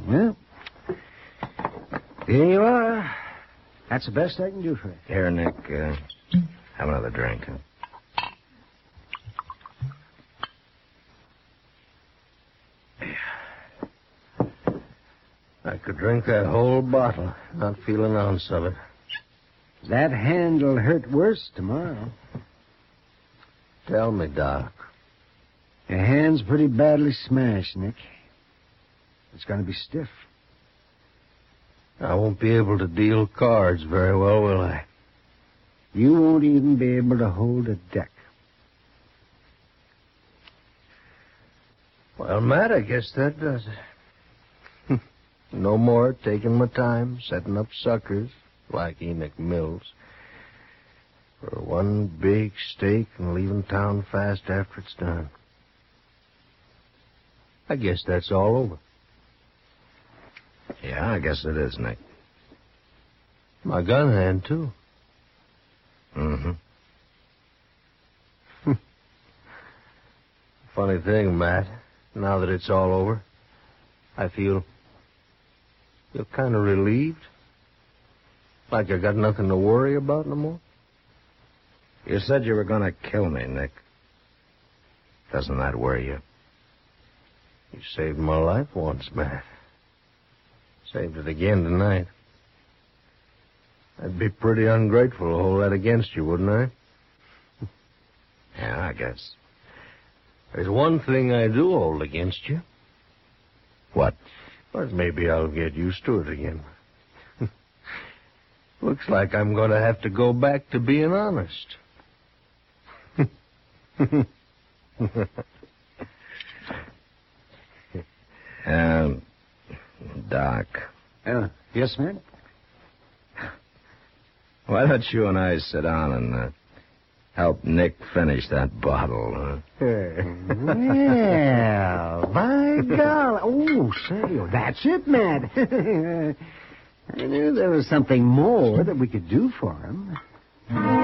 Well, here you are. That's the best I can do for you. Here, Nick, have another drink. Huh? I could drink that whole bottle, not feel an ounce of it. That hand'll hurt worse tomorrow. Tell me, Doc. Your hand's pretty badly smashed, Nick. It's going to be stiff. I won't be able to deal cards very well, will I? You won't even be able to hold a deck. Well, Matt, I guess that does it. No more taking my time, setting up suckers like Enoch Mills for one big stake and leaving town fast after it's done. I guess that's all over. Yeah, I guess it is, Nick. My gun hand, too. Mm-hmm. Funny thing, Matt, now that it's all over, I feel kind of relieved. Like I got nothing to worry about no more. You said you were going to kill me, Nick. Doesn't that worry you? You saved my life once, Matt. Saved it again tonight. I'd be pretty ungrateful to hold that against you, wouldn't I? Yeah, I guess. There's one thing I do hold against you. What? But maybe I'll get used to it again. Looks like I'm going to have to go back to being honest. Doc. Yes, man? Why don't you and I sit down and help Nick finish that bottle, huh? Well, by golly. Oh, say, that's it, Matt. I knew there was something more that we could do for him.